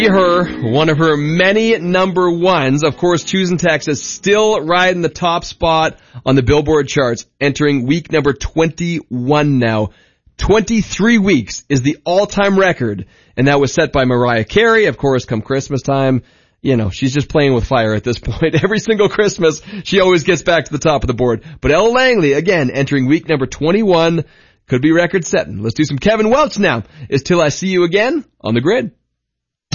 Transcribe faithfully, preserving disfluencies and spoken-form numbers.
Her, one of her many number ones. Of course, Choosing Texas still riding the top spot on the Billboard charts, entering week number twenty-one now. twenty-three weeks is the all-time record, and that was set by Mariah Carey. Of course, come Christmas time, you know, she's just playing with fire at this point. Every single Christmas, she always gets back to the top of the board. But Ella Langley, again, entering week number twenty-one, could be record setting. Let's do some Kevin Welch now. It's Till I See You Again on the Grid.